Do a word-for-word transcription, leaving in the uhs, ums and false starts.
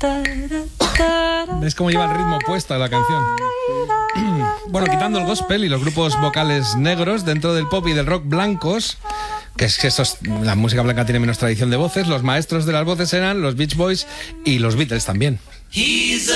¿Ves cómo lleva el ritmo puesto a la canción? Bueno, quitando el gospel y los grupos vocales negros dentro del pop y del rock blancos, que es que estos, la música blanca tiene menos tradición de voces, los maestros de las voces eran los Beach Boys y los Beatles también.